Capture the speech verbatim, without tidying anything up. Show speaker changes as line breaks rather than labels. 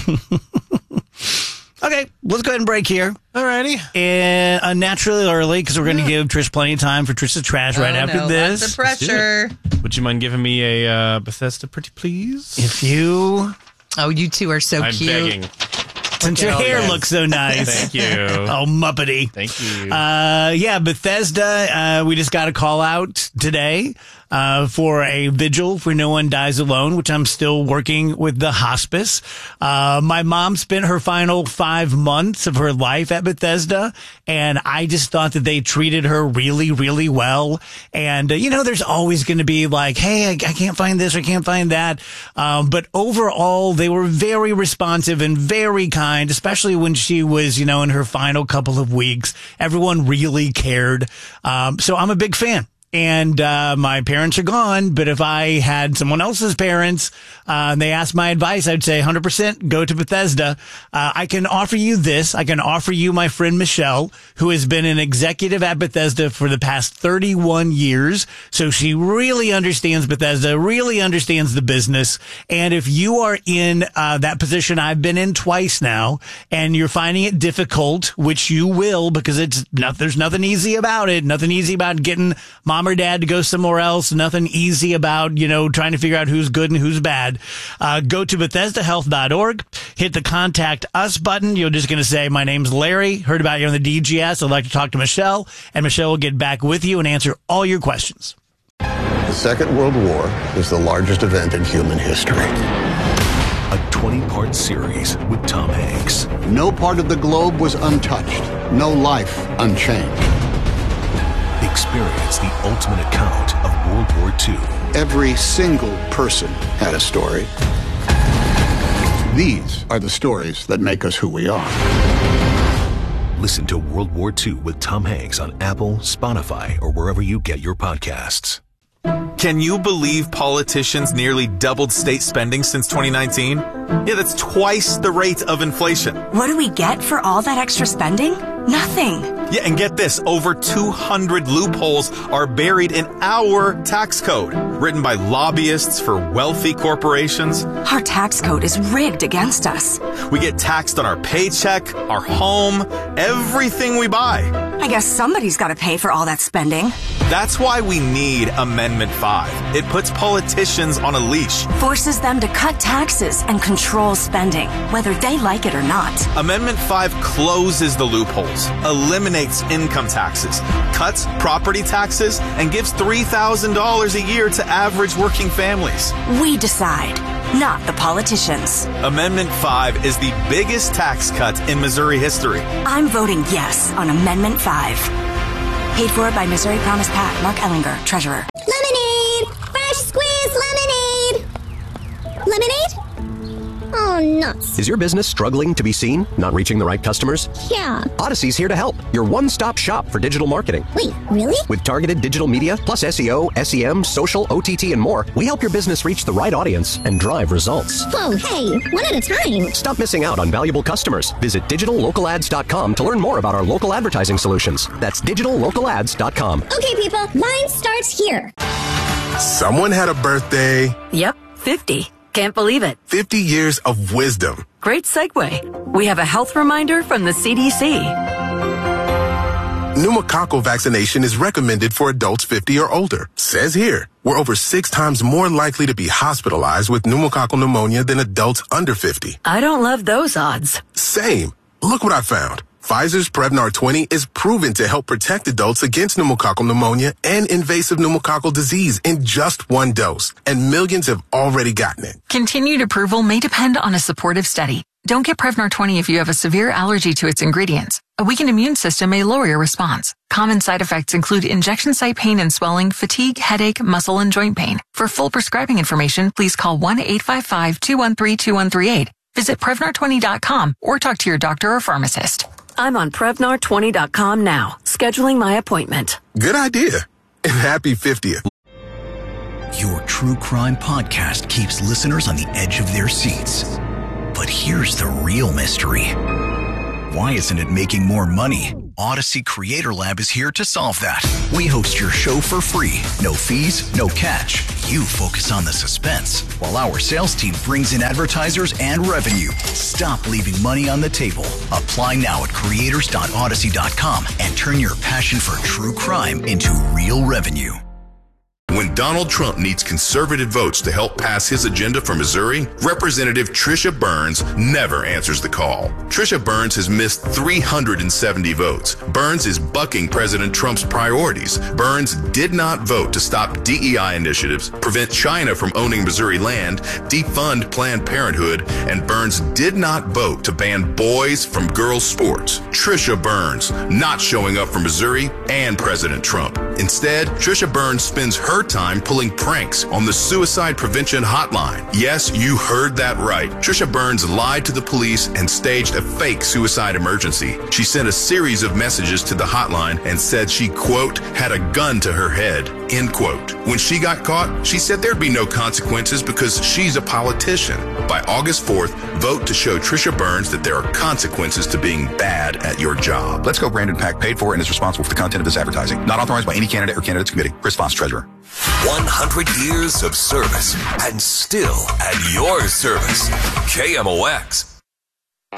Okay, let's go ahead and break here.
Alrighty.
And unnaturally early, because we're going to
Yeah.
give Trish plenty of time for Trish's Trash right
oh,
after
no,
this.
Lots of pressure.
Would you mind giving me a uh, Bethesda pretty please?
If you...
Oh, you two are so
I'm
cute.
begging.
Since your
at all
hair
that.
looks so nice.
Thank you.
Oh, Muppety.
Thank you.
Uh, yeah, Bethesda, uh, we just got a call out today uh, for a vigil for No One Dies Alone, which I'm still working with the hospice. Uh, my mom spent her final five months of her life at Bethesda, and I just thought that they treated her really, really well. And, uh, you know, there's always going to be like, hey, I, I can't find this or I can't find that. Um, but overall, they were very responsive and very kind, especially when she was, you know, in her final couple of weeks. Everyone really cared. Um, so I'm a big fan. And uh, my parents are gone, but if I had someone else's parents uh, and they asked my advice, I'd say one hundred percent go to Bethesda. Uh, I can offer you this. I can offer you my friend Michelle, who has been an executive at Bethesda for the past thirty-one years. So she really understands Bethesda, really understands the business. And if you are in uh, that position I've been in twice now, and you're finding it difficult, which you will, because it's not, there's nothing easy about it, nothing easy about getting mom or dad to go somewhere else. Nothing easy about, you know, trying to figure out who's good and who's bad. Uh, go to Bethesda Health dot org, hit the contact us button. You're just going to say, my name's Larry, heard about you on the D G S. I'd like to talk to Michelle, and Michelle will get back with you and answer all your questions.
The Second World War is the largest event in human history.
A twenty-part series with Tom Hanks.
No part of the globe was untouched. No life unchanged.
Experience the ultimate account of World War Two.
Every single person had a story. These are the stories that make us who we are.
Listen to World War Two with Tom Hanks on Apple, Spotify, or wherever you get your podcasts.
Can you believe politicians nearly doubled state spending since twenty nineteen? Yeah, that's twice the rate of inflation.
What do we get for all that extra spending? Nothing.
Yeah, and get this, over two hundred loopholes are buried in our tax code, written by lobbyists for wealthy corporations.
Our tax code is rigged against us.
We get taxed on our paycheck, our home, everything we buy.
I guess somebody's got to pay for all that spending.
That's why we need Amendment five. It puts politicians on a leash.
Forces them to cut taxes and control spending, whether they like it or not.
Amendment five closes the loopholes, eliminates income taxes, cuts property taxes, and gives three thousand dollars a year to average working families.
We decide, not the politicians.
Amendment five is the biggest tax cut in Missouri history.
I'm voting yes on Amendment five. Paid for by Missouri Promise PAC, Mark Ellinger, Treasurer.
Lemonade! Fresh squeezed lemonade! Lemonade? Oh, nuts.
Is your business struggling to be seen? Not reaching the right customers?
Yeah.
Odyssey's here to help. Your one-stop shop for digital marketing.
Wait, really?
With targeted digital media, plus S E O, S E M, social, O T T, and more, we help your business reach the right audience and drive results.
Whoa, hey, one at a time.
Stop missing out on valuable customers. Visit digital local ads dot com to learn more about our local advertising solutions. That's digital local ads dot com.
Okay, people, mine starts here.
Someone had a birthday.
Yep, fifty. Can't believe it.
fifty years of wisdom.
Great segue. We have a health reminder from the C D C.
Pneumococcal vaccination is recommended for adults fifty or older. Says here, we're over six times more likely to be hospitalized with pneumococcal pneumonia than adults under fifty.
I don't love those odds.
Same. Look what I found. Pfizer's Prevnar twenty is proven to help protect adults against pneumococcal pneumonia and invasive pneumococcal disease in just one dose, and millions have already gotten it.
Continued approval may depend on a supportive study. Don't get Prevnar twenty if you have a severe allergy to its ingredients. A weakened immune system may lower your response. Common side effects include injection site pain and swelling, fatigue, headache, muscle, and joint pain. For full prescribing information, please call one eight five five, two one three, two one three eight. Visit Prevnar twenty dot com or talk to your doctor or pharmacist.
I'm on Prevnar twenty dot com now, scheduling my appointment.
Good idea. And happy fiftieth.
Your true crime podcast keeps listeners on the edge of their seats. But here's the real mystery. Why isn't it making more money?
Odyssey Creator Lab is here to solve that. We host your show for free. No fees, no catch. You focus on the suspense, while our sales team brings in advertisers and revenue. Stop leaving money on the table. Apply now at creators dot odyssey dot com and turn your passion for true crime into real revenue.
When Donald Trump needs conservative votes to help pass his agenda for Missouri, Representative Trisha Burns never answers the call. Trisha Burns has missed three hundred seventy votes. Burns is bucking President Trump's priorities. Burns did not vote to stop D E I initiatives, prevent China from owning Missouri land, defund Planned Parenthood, and Burns did not vote to ban boys from girls' sports. Trisha Burns not showing up for Missouri and President Trump. Instead, Trisha Burns spends her time pulling pranks on the suicide prevention hotline. Yes, you heard that right. Trisha Burns lied to the police and staged a fake suicide emergency. She sent a series of messages to the hotline and said she, quote, had a gun to her head, end quote. When she got caught, she said there'd be no consequences because she's a politician. By August fourth, vote to show Trisha Burns that there are consequences to being bad at your job.
Let's Go Brandon PAC paid for and is responsible for the content of this advertising. Not authorized by any candidate or candidates committee. Chris Foss, Treasurer.
one hundred years of service and still at your service. K M O X.